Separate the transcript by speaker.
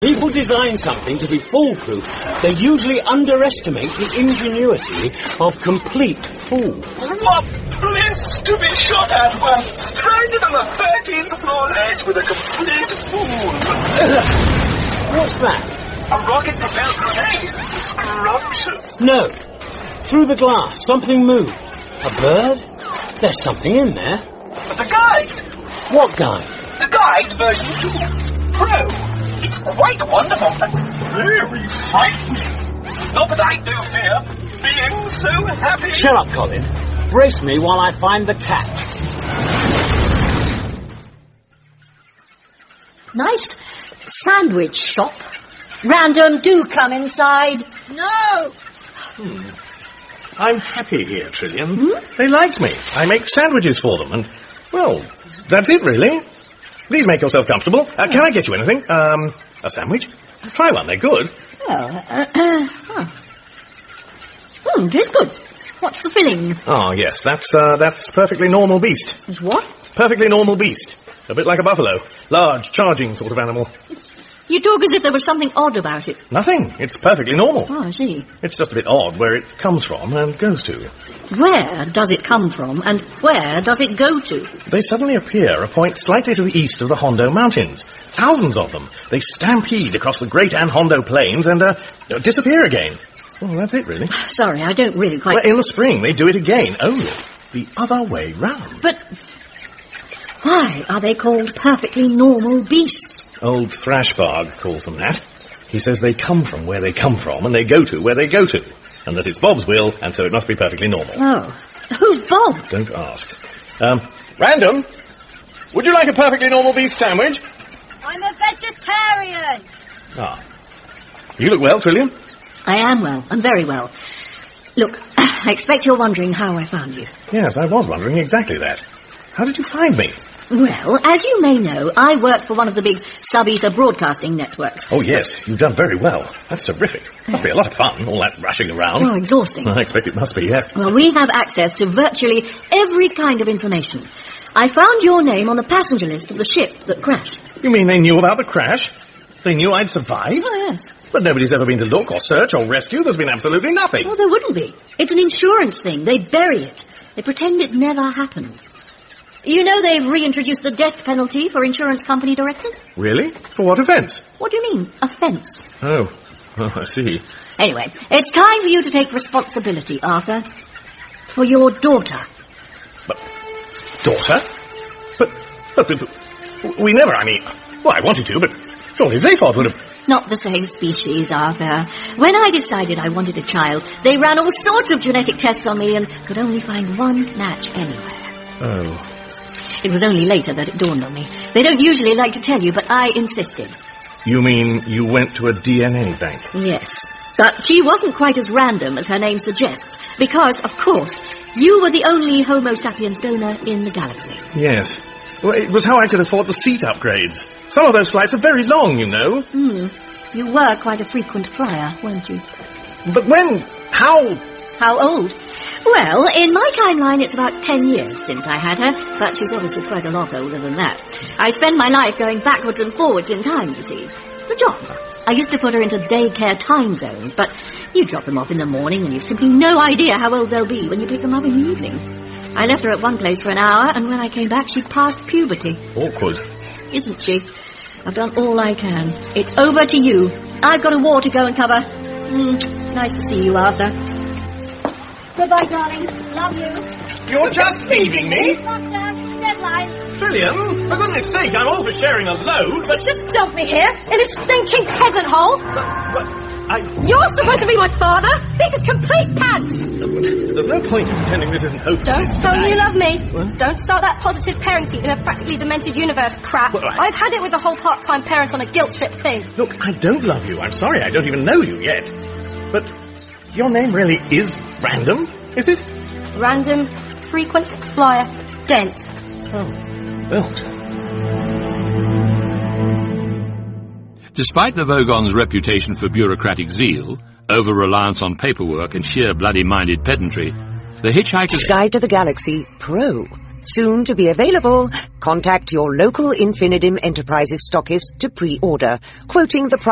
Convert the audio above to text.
Speaker 1: People design something to be foolproof. They usually underestimate the ingenuity of complete fools.
Speaker 2: What bliss to be shot at while stranded on the 13th floor ledge with a complete fool.
Speaker 1: What's that?
Speaker 2: A rocket-propelled grenade. Scrumptious.
Speaker 1: No. Through the glass, something moved. A bird? There's something in there.
Speaker 2: But the guide.
Speaker 1: What guide?
Speaker 2: The guide version 2. Pro. It's quite wonderful and very frightening. Not that I do fear being so happy.
Speaker 1: Shut up, Colin. Brace me while I find the cat.
Speaker 3: Nice sandwich shop. Random, do come inside.
Speaker 4: No!
Speaker 5: I'm happy here, Trillian. They like me. I make sandwiches for them, and, well, that's it, really. Please make yourself comfortable. Can I get you anything? A sandwich? Try one, they're good.
Speaker 3: Well, it is good. What's the filling?
Speaker 5: Oh, yes, that's perfectly normal beast.
Speaker 3: It's what?
Speaker 5: Perfectly normal beast. A bit like a buffalo. Large, charging sort of animal.
Speaker 3: You talk as if there was something odd about it.
Speaker 5: Nothing. It's perfectly normal.
Speaker 3: Oh, I see.
Speaker 5: It's just a bit odd where it comes from and goes to.
Speaker 3: Where does it come from and where does it go to?
Speaker 5: They suddenly appear a point slightly to the east of the Hondo Mountains. Thousands of them. They stampede across the Great and Hondo Plains and disappear again. Well, that's it, really.
Speaker 3: Sorry, I don't really quite...
Speaker 5: Well, in the spring, they do it again, only the other way round.
Speaker 3: But why are they called perfectly normal beasts?
Speaker 5: Old Thrashbarg calls them that. He says they come from where they come from and they go to where they go to. And that it's Bob's will, and so it must be perfectly normal.
Speaker 3: Oh. Who's Bob?
Speaker 5: Don't ask. Random, would you like a perfectly normal beast sandwich?
Speaker 4: I'm a vegetarian.
Speaker 5: Ah. You look well, Trillian.
Speaker 3: I am well. I'm very well. Look, I expect you're wondering how I found you.
Speaker 5: Yes, I was wondering exactly that. How did you find me?
Speaker 3: Well, as you may know, I work for one of the big sub-ether broadcasting networks.
Speaker 5: Oh, yes, you've done very well. That's terrific. Must be a lot of fun, all that rushing around.
Speaker 3: Oh, exhausting.
Speaker 5: I expect it must be, yes.
Speaker 3: Well, we have access to virtually every kind of information. I found your name on the passenger list of the ship that crashed.
Speaker 5: You mean they knew about the crash? They knew I'd survive?
Speaker 3: Oh, yes.
Speaker 5: But nobody's ever been to look or search or rescue. There's been absolutely nothing.
Speaker 3: Well, there wouldn't be. It's an insurance thing. They bury it. They pretend it never happened. You know they've reintroduced the death penalty for insurance company directors?
Speaker 5: Really? For what offence?
Speaker 3: What do you mean, offence?
Speaker 5: Oh, I see.
Speaker 3: Anyway, it's time for you to take responsibility, Arthur. For your daughter.
Speaker 5: But, daughter? But we never, well, I wanted to, but surely Zaphod would have...
Speaker 3: Not the same species, Arthur. When I decided I wanted a child, they ran all sorts of genetic tests on me and could only find one match anywhere.
Speaker 5: Oh.
Speaker 3: It was only later that it dawned on me. They don't usually like to tell you, but I insisted.
Speaker 5: You mean you went to a DNA bank?
Speaker 3: Yes. But she wasn't quite as random as her name suggests, because, of course, you were the only Homo sapiens donor in the galaxy.
Speaker 5: Yes. Well, it was how I could afford the seat upgrades. Some of those flights are very long, you know.
Speaker 3: You were quite a frequent flyer, weren't you?
Speaker 5: But when? How?
Speaker 3: How old? Well, in my timeline, it's about 10 years since I had her, but she's obviously quite a lot older than that. I spend my life going backwards and forwards in time, you see. The job. I used to put her into daycare time zones, but you drop them off in the morning and you've simply no idea how old they'll be when you pick them up in the evening. I left her at one place for an hour, and when I came back, she'd passed puberty.
Speaker 5: Awkward.
Speaker 3: Isn't she? I've done all I can. It's over to you. I've got a war to go and cover. Nice to see you, Arthur. Goodbye, darling. Love you.
Speaker 5: You're just leaving me?
Speaker 4: Faster. Deadline.
Speaker 5: Trillian, for goodness sake, I'm all for sharing a load, but...
Speaker 4: Just dump me here, in this stinking peasant hole. You're supposed to be my father. This is complete pants.
Speaker 5: There's no point in pretending this isn't hopeless.
Speaker 4: Don't tell me you love me. What? Don't start that positive parenting in a practically demented universe crap.
Speaker 5: Well,
Speaker 4: I've had it with the whole part-time parent on a guilt trip thing.
Speaker 5: Look, I don't love you. I'm sorry, I don't even know you yet. But your name really is Random, is it?
Speaker 4: Random, frequent, flyer, dense.
Speaker 5: Oh, built.
Speaker 6: Despite the Vogons' reputation for bureaucratic zeal, over-reliance on paperwork and sheer bloody-minded pedantry, the Hitchhiker's
Speaker 7: Guide to the Galaxy Pro, soon to be available. Contact your local Infinitum Enterprises stockist to pre-order, quoting the price